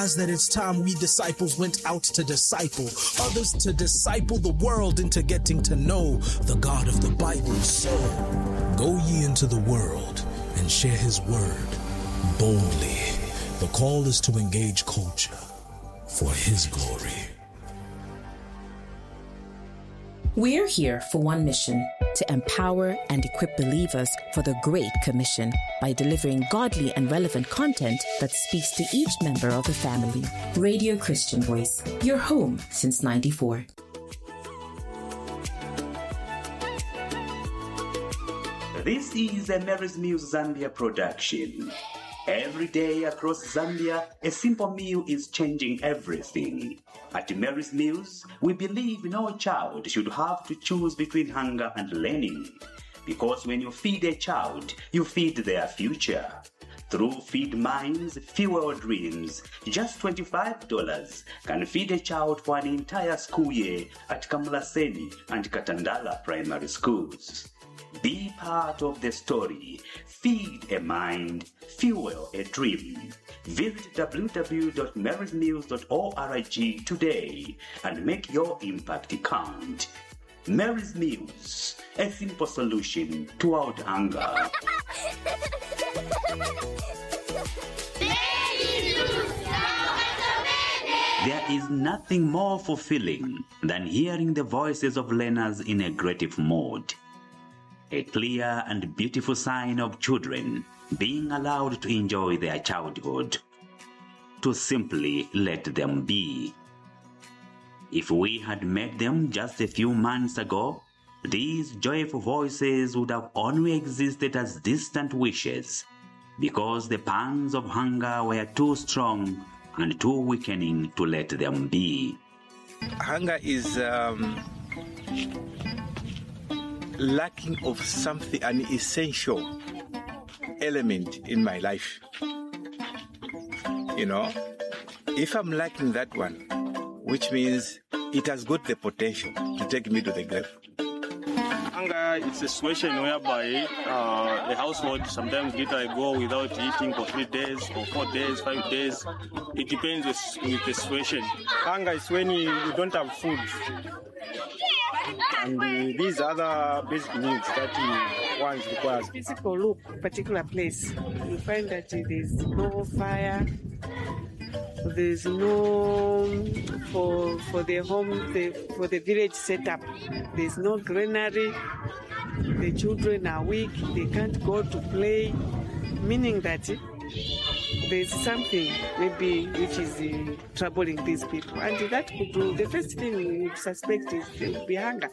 That it's time we disciples went out to disciple others, to disciple the world into getting to know the God of the Bible. So go ye into the world and share his word boldly. The call is to engage culture for his glory. We're here for one mission: to empower and equip believers for the Great Commission by delivering godly and relevant content that speaks to each member of the family. Radio Christian Voice, your home since '94. This is a Mary's Meals Zambia production. Every day across Zambia, a simple meal is changing everything. At Mary's Meals, we believe no child should have to choose between hunger and learning. Because when you feed a child, you feed their future. Through Feed Minds, Fuel Dreams, just $25 can feed a child for an entire school year at Kamulaseni and Katandala primary schools. Be part of the story. Feed a mind, fuel a dream. Visit www.marysmeals.org today and make your impact count. Mary's Meals, a simple solution to out hunger. There is nothing more fulfilling than hearing the voices of learners in a creative mode. A clear and beautiful sign of children being allowed to enjoy their childhood, to simply let them be. If we had met them just a few months ago, these joyful voices would have only existed as distant wishes, because the pangs of hunger were too strong and too weakening to let them be. Hunger is lacking of something, an essential element in my life. You know, if I'm lacking that one, which means it has got the potential to take me to the grave. Hunger is a situation whereby a household sometimes go without eating for 3 days, or 4 days, 5 days. It depends with the situation. Hunger is when you don't have food. And these other basic needs that one requires. Physical look, particular place, you find that there's no fire, there's no for the home, for the village setup. There's no greenery. The children are weak. They can't go to play, meaning that there's something maybe which is troubling these people, and that could do. The first thing we would suspect is there would be hunger.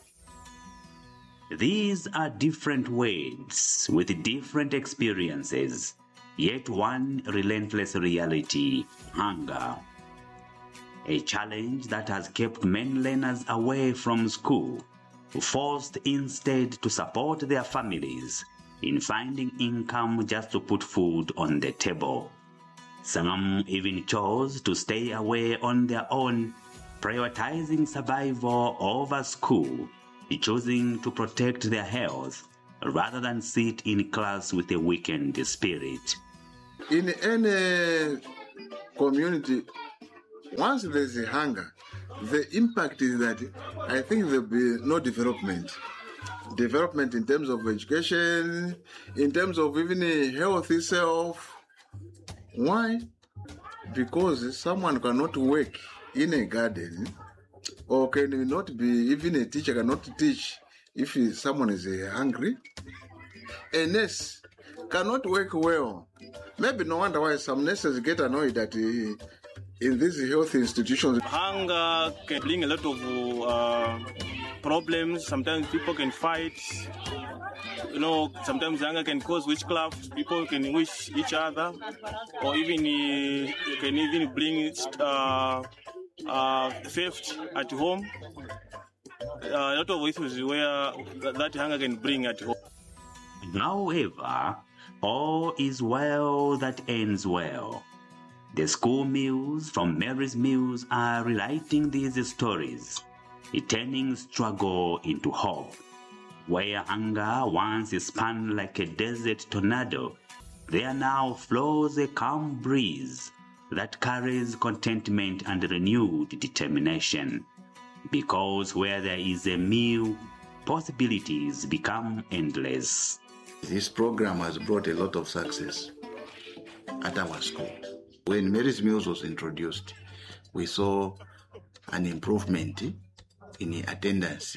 These are different words with different experiences, yet one relentless reality: hunger. A challenge that has kept many learners away from school, forced instead to support their families in finding income just to put food on the table. Some even chose to stay away on their own, prioritizing survival over school, choosing to protect their health rather than sit in class with a weakened spirit. In any community, once there's a hunger, the impact is that I think there'll be no development. Development in terms of education, in terms of even health itself. Why? Because someone cannot work in a garden, or can not be, even a teacher cannot teach if someone is hungry. A nurse cannot work well. Maybe no wonder why some nurses get annoyed that in these health institutions. Hunger can bring a lot of problems. Sometimes people can fight. You know, sometimes hunger can cause witchcraft. People can wish each other, or even can even bring theft at home. A lot of issues where that hunger can bring at home. However, all is well that ends well. The school meals from Mary's Meals are rewriting these stories, turning struggle into hope. Where hunger once spun like a desert tornado, there now flows a calm breeze, that carries contentment and renewed determination. Because where there is a meal, possibilities become endless. This program has brought a lot of success at our school. When Mary's Meals was introduced, we saw an improvement in attendance.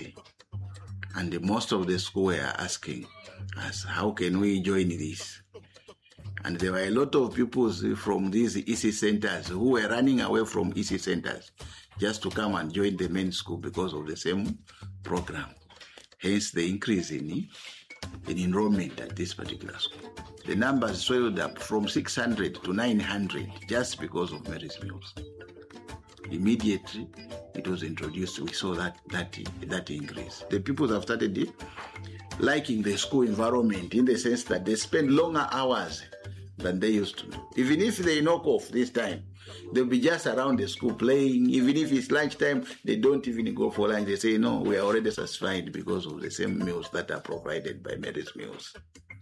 And most of the school were asking us, how can we join this? And there were a lot of people from these EC centers who were running away from EC centers just to come and join the main school because of the same program. Hence the increase in enrollment at this particular school. The numbers swelled up from 600 to 900 just because of Mary's Meals. Immediately it was introduced, we saw that increase. The people have started liking the school environment in the sense that they spend longer hours than they used to do. Even if they knock off this time, they'll be just around the school playing. Even if it's lunchtime, they don't even go for lunch. They say, no, we are already satisfied because of the same meals that are provided by Mary's Meals.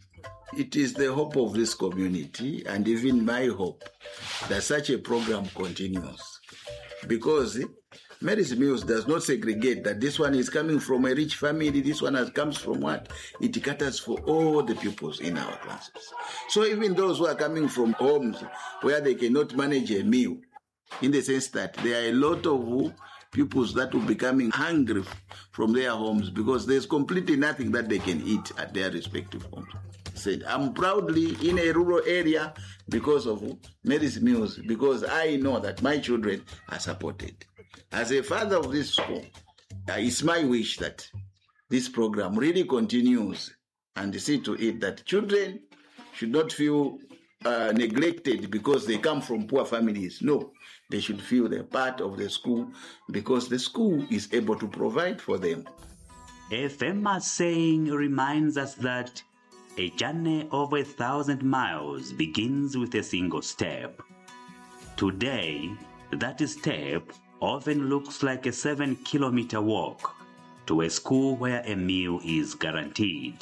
It is the hope of this community, and even my hope, that such a program continues. Because Mary's Meals does not segregate that this one is coming from a rich family, this one comes from what? It caters for all the pupils in our classes. So even those who are coming from homes where they cannot manage a meal, in the sense that there are a lot of pupils that will be becoming hungry from their homes because there's completely nothing that they can eat at their respective homes. Said, I'm proudly in a rural area because of Mary's Meals, because I know that my children are supported. As a father of this school, it's my wish that this program really continues and see to it that children should not feel neglected because they come from poor families. No, they should feel they're part of the school because the school is able to provide for them. A famous saying reminds us that a journey of 1,000 miles begins with a single step. Today, that step often looks like a 7-kilometer walk to a school where a meal is guaranteed.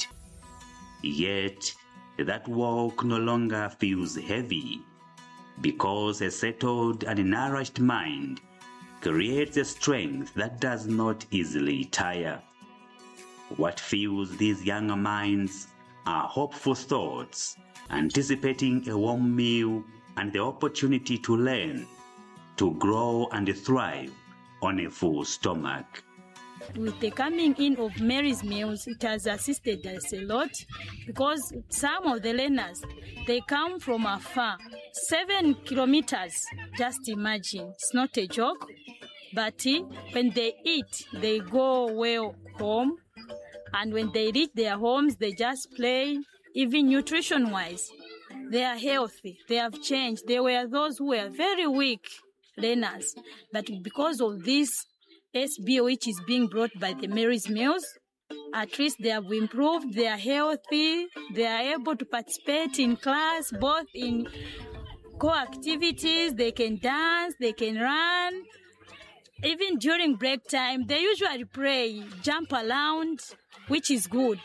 Yet, that walk no longer feels heavy because a settled and nourished mind creates a strength that does not easily tire. What fuels these younger minds are hopeful thoughts, anticipating a warm meal and the opportunity to learn, to grow and thrive on a full stomach. With the coming in of Mary's Meals, it has assisted us a lot because some of the learners, they come from afar, 7 kilometers, just imagine, it's not a joke, but when they eat, they go well home. And when they reach their homes, they just play. Even nutrition-wise, they are healthy. They have changed. They were those who were very weak learners. But because of this SBO, which is being brought by the Mary's Meals, at least they have improved. They are healthy. They are able to participate in class, both in co-activities. They can dance. They can run. Even during break time, they usually play, jump around, which is good.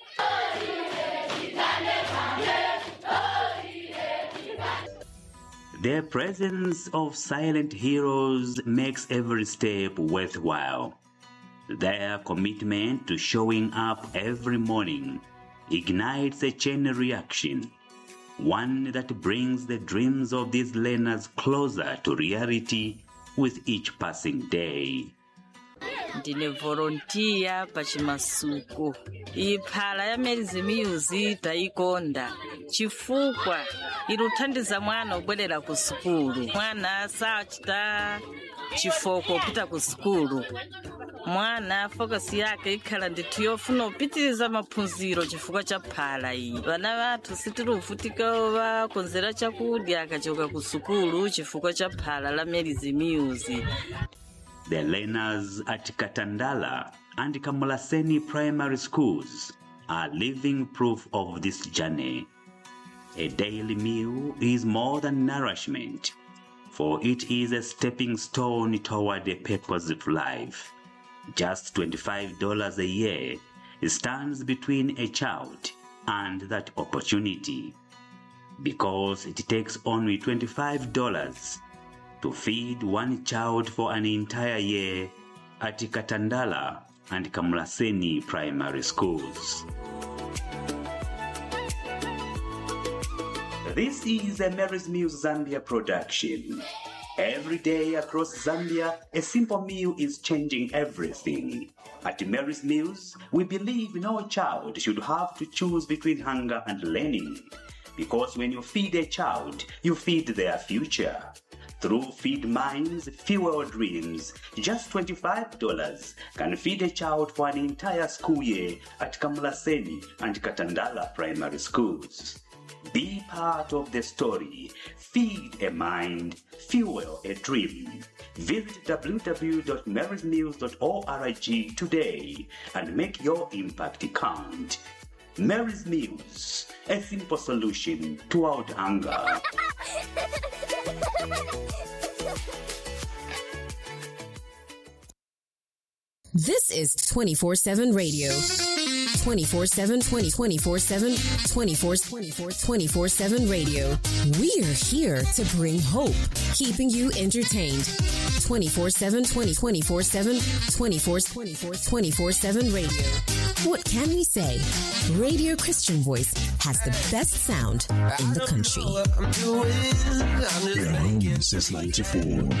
The presence of silent heroes makes every step worthwhile. Their commitment to showing up every morning ignites a chain reaction, one that brings the dreams of these learners closer to reality with each passing day. Ndine volunteer pachimasuko. Iphala ya Mary's Meals taikonda chifukwa iluthandiza mwana kubwerera ku sukulu. Mwana sachita chifoko kupita ku sukulu. Mwana focus yake ikhala ndithu yofuna kupitiriza maphunziro chifukwa cha phala iyi. Vana vathu sitiluvutika vakonzera chakudya akachoka ku sukulu chifukwa cha phala la Mary's Meals. The learners at Katandala and Kamulaseni primary schools are living proof of this journey. A daily meal is more than nourishment, for it is a stepping stone toward a purpose of life. Just $25 a year stands between a child and that opportunity, because it takes only $25 to feed one child for an entire year at Katandala and Kamulaseni primary schools. This is a Mary's Meals Zambia production. Every day across Zambia, a simple meal is changing everything. At Mary's Meals, we believe no child should have to choose between hunger and learning. Because when you feed a child, you feed their future. Through Feed Minds, Fuel Dreams, just $25 can feed a child for an entire school year at Kamulaseni and Katandala primary schools. Be part of the story. Feed a mind, fuel a dream. Visit www.marysmeals.org today and make your impact count. Mary's Meals, a simple solution to world hunger. This is 24/7 radio. 24/7, 24/7, 24/7 radio. We're here to bring hope, keeping you entertained. 24/7, 24/7, 24/7 radio. What can we say? Radio Christian Voice has the best sound in the country. Been home since 94.